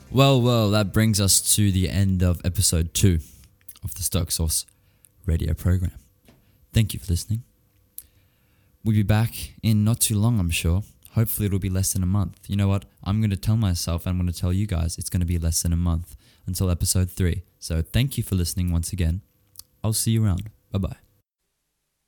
Well, that brings us to the end of episode 2 of the Stoic Source radio program. Thank you for listening. We'll be back in not too long, I'm sure. Hopefully it'll be less than a month. You know what? I'm going to tell myself, and I'm going to tell you guys, it's going to be less than a month until episode 3. So thank you for listening once again. I'll see you around. Bye-bye.